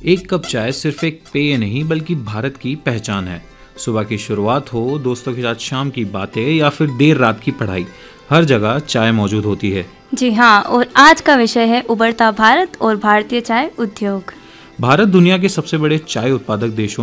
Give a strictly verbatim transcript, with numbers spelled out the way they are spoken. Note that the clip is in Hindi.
एक कप चाय सिर्फ एक पेय नहीं बल्कि भारत की पहचान है। सुबह की शुरुआत हो, दोस्तों के साथ शाम की बातें या फिर देर रात की पढ़ाई, हर जगह चाय मौजूद होती है। जी हाँ, और आज का विषय है उभरता भारत और भारतीय चाय उद्योग। भारत दुनिया के सबसे बड़े चाय उत्पादक देशों